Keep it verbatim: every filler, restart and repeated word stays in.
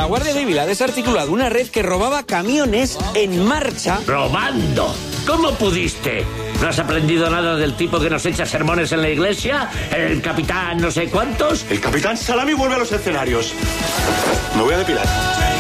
Guardia Civil ha desarticulado una red que robaba camiones en marcha. ¡Robando! ¿Cómo pudiste? ¿No has aprendido nada del tipo que nos echa sermones en la iglesia? ¿El capitán no sé cuántos? El capitán Salami vuelve a los escenarios. Me voy a depilar.